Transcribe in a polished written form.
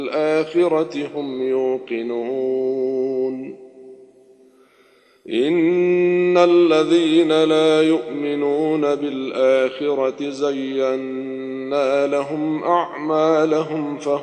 بالآخرة هم يوقنون إن الذين لا يؤمنون بالآخرة زينا لهم أعمالهم فهم